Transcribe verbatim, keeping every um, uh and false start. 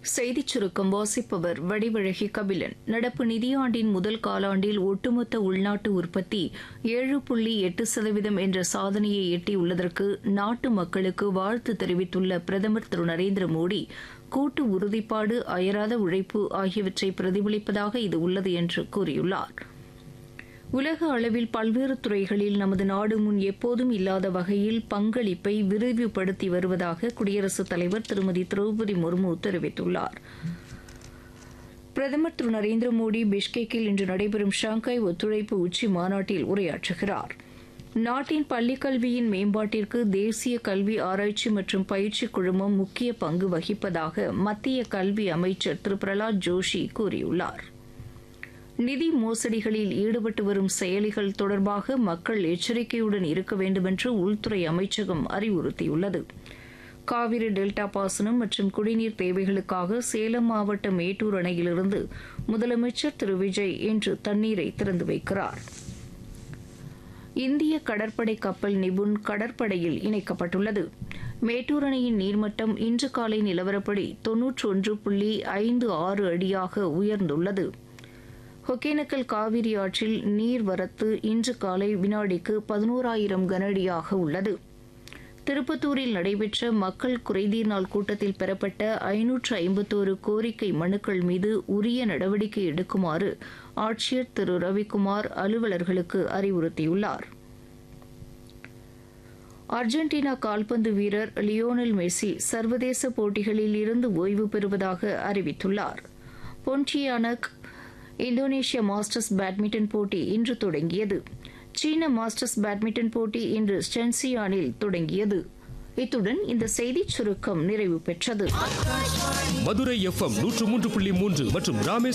செய்திச் சுருக்கம் வாசிப்பவர் வடிவழகி கபிலன். நடப்பு நிதியாண்டின் முதல் காலாண்டில் ஒட்டுமொத்த உள்நாட்டு உற்பத்தி ஏழு புள்ளி எட்டு சதவீதம் என்ற சாதனையை எட்டியுள்ளதற்கு நாட்டு மக்களுக்கு வாழ்த்து தெரிவித்துள்ள பிரதமர் திரு நரேந்திர மோடி, கூட்டு உறுதிப்பாடு, அயராத உழைப்பு ஆகியவற்றை பிரதிபலிப்பதாக இது உள்ளது என்று கூறியுள்ளார். உலக அளவில் பல்வேறு துறைகளில் நமது நாடு முன் எப்போதும் இல்லாத வகையில் பங்களிப்பை விரிவுபடுத்தி வருவதாக குடியரசுத் தலைவர் திருமதி திரௌபதி முர்மு தெரிவித்துள்ளார். பிரதமர் திரு நரேந்திர மோடி பிஷ்கெக்கில் இன்று நடைபெறும் ஷாங்காய் ஒத்துழைப்பு உச்சி மாநாட்டில் உரையாற்றுகிறார். நாட்டின் பள்ளிக் கல்வியின் மேம்பாட்டிற்கு தேசிய கல்வி ஆராய்ச்சி மற்றும் பயிற்சி குழுமம் முக்கிய பங்கு வகிப்பதாக மத்திய கல்வி அமைச்சர் திரு பிரலாத் ஜோஷி கூறியுள்ளார். நிதி மோசடிகளில் ஈடுபட்டு வரும் செயலிகள் தொடர்பாக மக்கள் எச்சரிக்கையுடன் இருக்க வேண்டுமென்று உள்துறை அமைச்சகம் அறிவுறுத்தியுள்ளது. காவிரி டெல்டா பாசனம் மற்றும் குடிநீர் தேவைகளுக்காக சேலம் மாவட்ட மேட்டூர் அணையிலிருந்து முதலமைச்சர் திரு விஜய் இன்று தண்ணீரை திறந்து வைக்கிறார். இந்திய கடற்படை கப்பல் நிபுண் கடற்படையில் இணைக்கப்பட்டுள்ளது. மேட்டூர் அணையின் நீர்மட்டம் இன்று காலை நிலவரப்படி தொன்னூற்றி ஒன்று புள்ளி ஐந்து ஆறு அடியாக உயர்ந்துள்ளது. ஒகேனக்கல் காவிரி ஆற்றில் நீர்வரத்து இன்று காலை வினாடிக்கு பதினோராயிரம் கனஅடியாக உள்ளது. திருப்பத்தூரில் நடைபெற்ற மக்கள் குறைதீர் நாள் கூட்டத்தில் பெறப்பட்ட ஐநூற்று ஐம்பத்தோரு கோரிக்கை மனுக்கள் மீது உரிய நடவடிக்கை எடுக்குமாறு ஆட்சியர் திரு ரவிக்குமார் அலுவலர்களுக்கு அறிவுறுத்தியுள்ளார். அர்ஜென்டினா கால்பந்து வீரர் லியோனல் மெஸ்ஸி சர்வதேச போட்டிகளில் இருந்து ஓய்வு பெறுவதாக அறிவித்துள்ளார். பொன்டியானக் இந்தோனேஷியா மாஸ்டர்ஸ் பேட்மிண்டன் போட்டி இன்று தொடங்கியது. சீன மாஸ்டர்ஸ் பேட்மிண்டன் போட்டி இன்று ஷென்சியானில் தொடங்கியது. இத்துடன் இந்த செய்திச் சுருக்கம் நிறைவு பெற்றது. மதுரை எஃப் எம் நூற்று மூன்று புள்ளி மூன்று மற்றும் ராமேஸ்வரம்